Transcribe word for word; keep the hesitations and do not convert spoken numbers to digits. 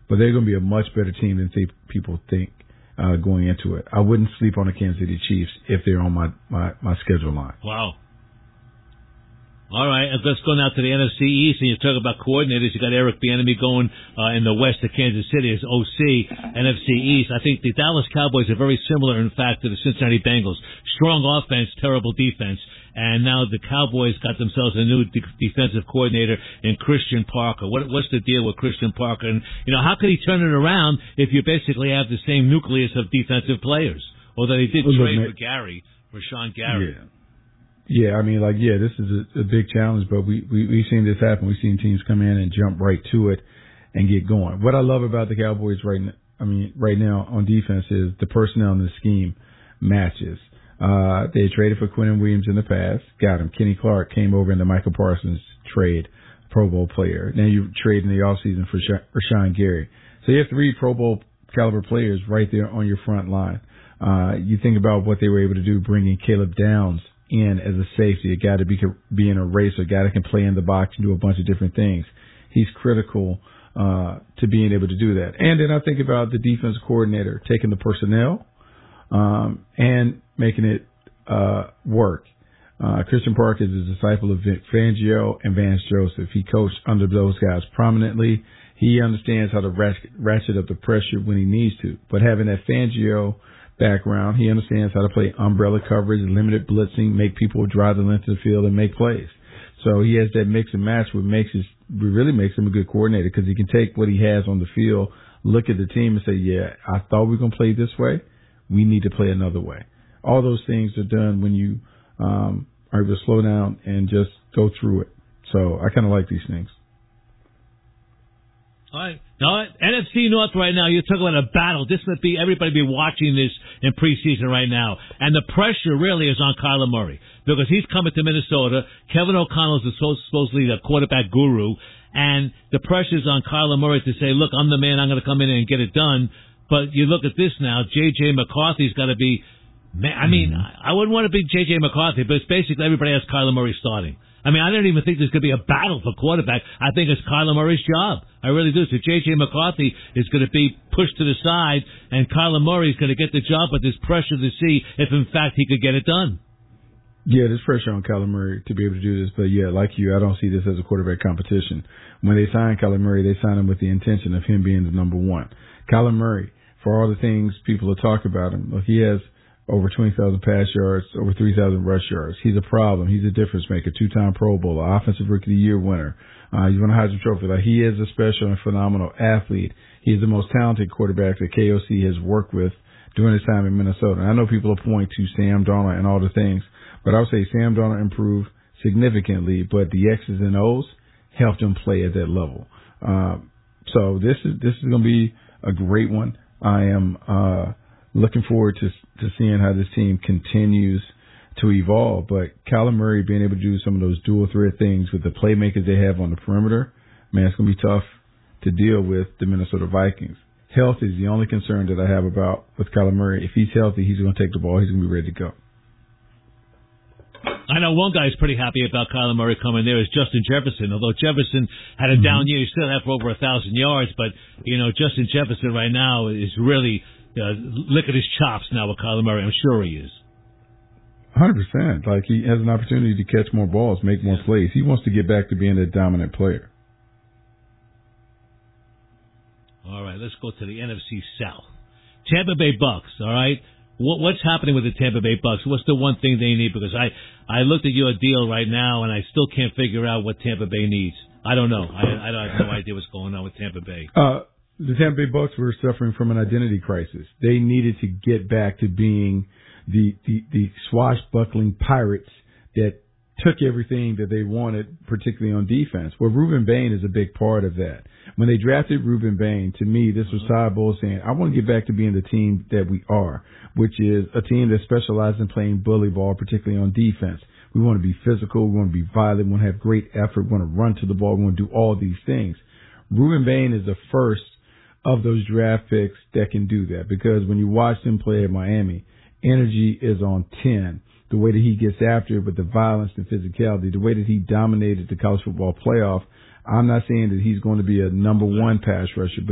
but they're going to be a much better team than they, people think uh, going into it. I wouldn't sleep on the Kansas City Chiefs if they're on my, my, my schedule line. Wow. All right, let's go now to the N F C East, and you talk about coordinators. You got Eric Bieniemy going uh, in the west of Kansas City as O C. N F C East, I think the Dallas Cowboys are very similar, in fact, to the Cincinnati Bengals. Strong offense, terrible defense, and now the Cowboys got themselves a new de- defensive coordinator in Christian Parker. What, what's the deal with Christian Parker? And you know, how can he turn it around if you basically have the same nucleus of defensive players? Although they did well, trade look, for Gary, for Sean Gary. Yeah. Yeah, I mean, like, yeah, this is a, a big challenge, but we, we, we've seen this happen. We've seen teams come in and jump right to it and get going. What I love about the Cowboys right now, I mean, right now on defense is the personnel and the scheme matches. Uh, they traded for Quentin Williams in the past, got him. Kenny Clark came over in the Michael Parsons trade, Pro Bowl player. Now you trade in the offseason for Rashawn Gary. So you have three Pro Bowl caliber players right there on your front line. Uh, you think about what they were able to do, bringing Caleb Downs in as a safety, a guy to be be an eraser, a guy that can play in the box and do a bunch of different things. He's critical uh, to being able to do that. And then I think about the defense coordinator taking the personnel um, and making it uh, work. Uh, Christian Parker is a disciple of Vic Fangio and Vance Joseph. He coached under those guys prominently. He understands how to ratchet, ratchet up the pressure when he needs to. But having that Fangio background, he understands how to play umbrella coverage, limited blitzing, make people drive the length of the field and make plays. So he has that mix and match, what makes his, really makes him a good coordinator, because he can take what he has on the field, look at the team and say, yeah, I thought we were going to play this way. We need to play another way. All those things are done when you um, are able to slow down and just go through it. So I kind of like these things. All right. Now, N F C North right now, you're talking about a battle. This would be, everybody be watching this in preseason right now. And the pressure really is on Kyler Murray, because he's coming to Minnesota. Kevin O'Connell is supposedly the quarterback guru. And the pressure's on Kyler Murray to say, look, I'm the man. I'm going to come in and get it done. But you look at this now, J J. McCarthy's got to be, I mean, I wouldn't want to be J J. McCarthy, but it's basically everybody has Kyler Murray starting. I mean, I don't even think there's going to be a battle for quarterback. I think it's Kyler Murray's job. I really do. So J J. McCarthy is going to be pushed to the side, and Kyler Murray is going to get the job, but there's pressure to see if, in fact, he could get it done. Yeah, there's pressure on Kyler Murray to be able to do this. But, yeah, like you, I don't see this as a quarterback competition. When they signed Kyler Murray, they signed him with the intention of him being the number one. Kyler Murray, for all the things people are talking about him, look, he has over twenty thousand pass yards, over three thousand rush yards. He's a problem. He's a difference maker, two-time Pro Bowler, Offensive Rookie of the Year winner. Uh, he's won a Heisman Trophy. Like, he is a special and phenomenal athlete. He is the most talented quarterback that K O C has worked with during his time in Minnesota. And I know people will point to Sam Darnold and all the things, but I would say Sam Darnold improved significantly, but the X's and O's helped him play at that level. Uh, so this is this is going to be a great one. I am uh, looking forward to to seeing how this team continues to evolve. But Kyler Murray being able to do some of those dual threat things with the playmakers they have on the perimeter, man, it's going to be tough to deal with the Minnesota Vikings. Health is the only concern that I have about with Kyler Murray. If he's healthy, he's going to take the ball. He's going to be ready to go. I know one guy's pretty happy about Kyler Murray coming there is Justin Jefferson. Although Jefferson had a down year, he still had for over a thousand yards. But, you know, Justin Jefferson right now is really uh, licking his chops now with Kyler Murray. I'm sure he is. one hundred percent. Like, he has an opportunity to catch more balls, make more yeah. plays. He wants to get back to being a dominant player. All right, let's go to the N F C South. Tampa Bay Bucks, all right? What, what's happening with the Tampa Bay Bucks? What's the one thing they need? Because I, I looked at your deal right now, and I still can't figure out what Tampa Bay needs. I don't know. I, I, don't, I have no idea what's going on with Tampa Bay. Uh, the Tampa Bay Bucks were suffering from an identity crisis. They needed to get back to being the, the, the swashbuckling Pirates that took everything that they wanted, particularly on defense. Well, Ruben Bain is a big part of that. When they drafted Ruben Bain, to me, this was Todd Bowles saying, I want to get back to being the team that we are, which is a team that specializes in playing bully ball, particularly on defense. We want to be physical. We want to be violent. We want to have great effort. We want to run to the ball. We want to do all these things. Ruben Bain is the first of those draft picks that can do that, because when you watch him play at Miami, energy is on ten. The way that he gets after it with the violence and physicality, the way that he dominated the college football playoff, I'm not saying that he's going to be a number one pass rusher, but